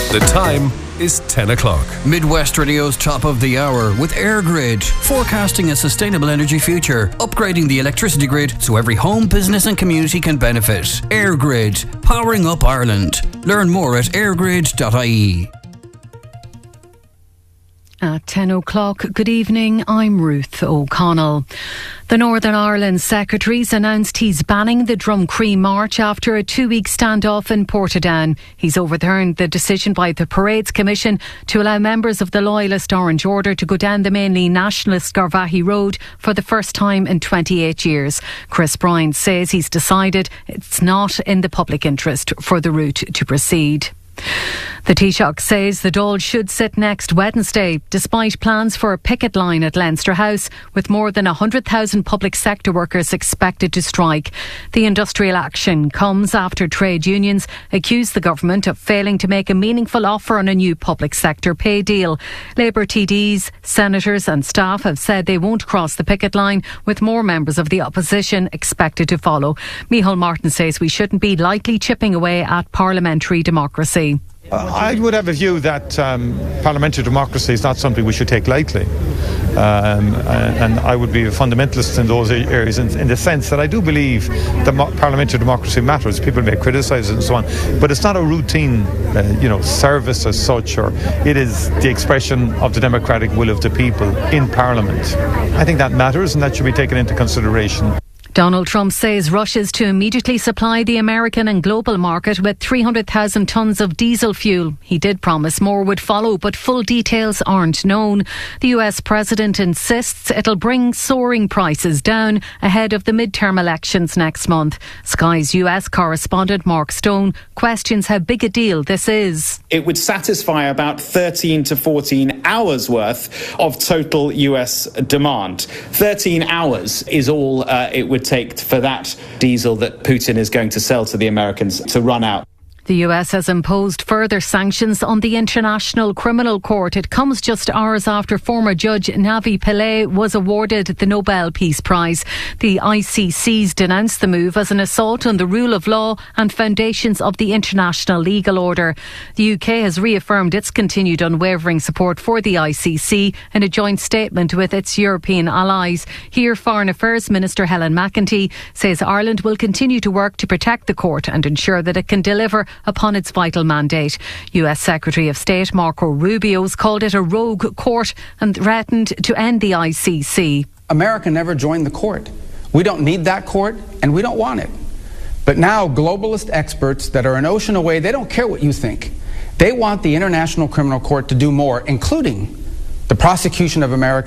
The time is 10 o'clock. Midwest Radio's top of the hour with EirGrid, forecasting a sustainable energy future, upgrading the electricity grid so every home, business and community can benefit. EirGrid, powering up Ireland. Learn more at eirgrid.ie. At 10 o'clock, good evening, I'm Ruth O'Connell. The Northern Ireland Secretary's announced he's banning the Drumcree March after a 2-week standoff in Portadown. He's overturned the decision by the Parades Commission to allow members of the Loyalist Orange Order to go down the mainly nationalist Garvaghey Road for the first time in 28 years. Chris Bryan says he's decided it's not in the public interest for the route to proceed. The Taoiseach says the Dáil should sit next Wednesday, despite plans for a picket line at Leinster House, with more than 100,000 public sector workers expected to strike. The industrial action comes after trade unions accuse the government of failing to make a meaningful offer on a new public sector pay deal. Labour TDs, senators and staff have said they won't cross the picket line, with more members of the opposition expected to follow. Micheál Martin says we shouldn't be lightly chipping away at parliamentary democracy. I would have a view that parliamentary democracy is not something we should take lightly. And I would be a fundamentalist in those areas in the sense that I do believe that parliamentary democracy matters. People may criticise it and so on, but it's not a routine service as such, or it is the expression of the democratic will of the people in Parliament. I think that matters, and that should be taken into consideration. Donald Trump says Russia's to immediately supply the American and global market with 300,000 tonnes of diesel fuel. He did promise more would follow, but full details aren't known. The US president insists it'll bring soaring prices down ahead of the midterm elections next month. Sky's US correspondent Mark Stone questions how big a deal this is. It would satisfy about 13 to 14 hours worth of total US demand. 13 hours is all it would take for that diesel that Putin is going to sell to the Americans to run out. The US has imposed further sanctions on the International Criminal Court. It comes just hours after former judge Navi Pillay was awarded the Nobel Peace Prize. The ICC's denounced the move as an assault on the rule of law and foundations of the international legal order. The UK has reaffirmed its continued unwavering support for the ICC in a joint statement with its European allies. Here, Foreign Affairs Minister Helen McEntee says Ireland will continue to work to protect the court and ensure that it can deliver upon its vital mandate. US Secretary of State Marco Rubio has called it a rogue court and threatened to end the ICC. America never joined the court. We don't need that court, and we don't want it. But now globalist experts that are an ocean away, they don't care what you think. They want the International Criminal Court to do more, including the prosecution of America.